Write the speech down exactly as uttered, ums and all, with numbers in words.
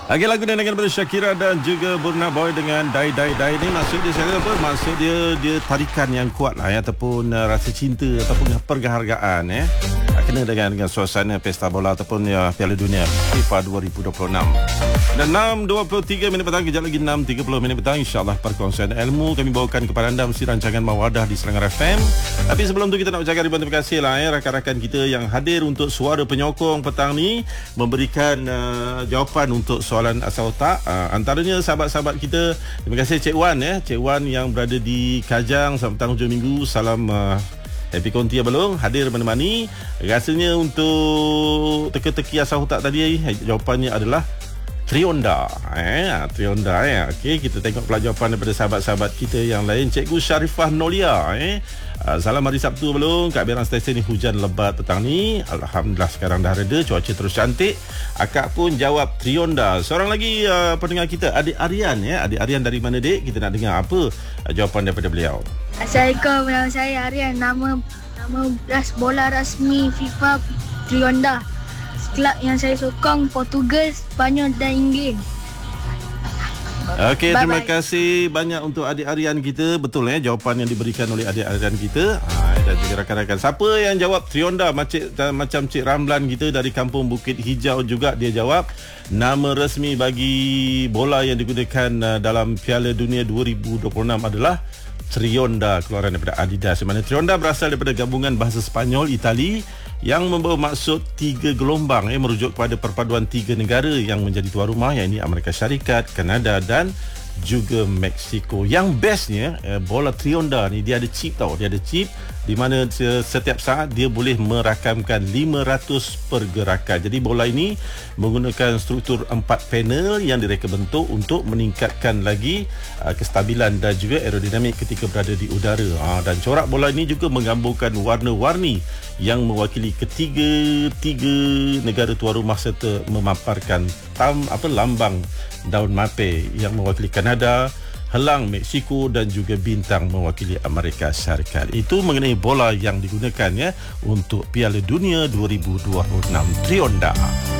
Lagi lagu dengan daripada Shakira dan juga Burna Boy dengan Dai Dai Dai ni, maksud dia saya apa? Maksud dia dia tarikan yang kuat lah ya, ataupun uh, rasa cinta ataupun perhargaan ya. Kena dengan dengan suasana pesta bola ataupun ya, Piala Dunia FIFA dua ribu dua puluh enam. Dan enam dua puluh tiga minit petang, kejap lagi enam tiga puluh minit petang, insya-Allah perkongsian ilmu kami bawakan kepada anda mesti rancangan Mawadah di Selangor F M. Tapi sebelum tu kita nak ucapkan ribuan terima kasih lah ya rakan-rakan kita yang hadir untuk suara penyokong petang ni, memberikan uh, jawapan untuk soalan asal otak. Uh, antaranya sahabat-sahabat kita, terima kasih Cik Wan ya, Cik Wan yang berada di Kajang. Selamat petang hujung minggu. Salam uh, Happy Konti Abang hadir menemani. Rasanya untuk teka-teki asal otak tadi, jawapannya adalah Trionda. Eh, Trionda ya. Okey, kita tengok pula jawapan daripada sahabat-sahabat kita yang lain. Cikgu Syarifah Nolia eh. Uh, salam hari Sabtu belum. Kat Berang Stesen ni hujan lebat petang ni. Alhamdulillah sekarang dah reda, cuaca terus cantik. Akak pun jawab Trionda. Seorang lagi uh, pendengar kita, Adik Aryan ya. Adik Aryan dari mana Dik? Kita nak dengar apa uh, jawapan daripada beliau. Assalamualaikum, nama saya Aryan. Nama nama ras bola rasmi FIFA Trionda. Kelab yang saya sokong Portugal, Spanyol dan Inggeris. Okey, terima kasih banyak untuk adik Aryan kita. Betul ya jawapan yang diberikan oleh adik Aryan kita. Ha, dan juga rakan-rakan. Siapa yang jawab Trionda macam macam Cik Ramlan kita dari Kampung Bukit Hijau juga dia jawab. Nama resmi bagi bola yang digunakan dalam Piala Dunia dua ribu dua puluh enam adalah Trionda, keluaran daripada Adidas. Di mana Trionda berasal daripada gabungan bahasa Sepanyol Itali yang membawa maksud tiga gelombang eh, merujuk kepada perpaduan tiga negara yang menjadi tuan rumah, iaitu Amerika Syarikat, Kanada dan juga Mexico. Yang bestnya eh, bola Trionda ni dia ada chip tau, dia ada chip di mana setiap saat dia boleh merakamkan lima ratus pergerakan. Jadi bola ini menggunakan struktur empat panel yang direka bentuk untuk meningkatkan lagi uh, kestabilan dan juga aerodinamik ketika berada di udara. Ha, dan corak bola ini juga menggabungkan warna-warni yang mewakili ketiga-tiga negara tuan rumah serta memaparkan tam apa lambang daun mape yang mewakili Kanada, helang Mexico dan juga bintang mewakili Amerika Syarikat. Itu mengenai bola yang digunakan ya untuk Piala Dunia dua ribu dua puluh enam Trionda.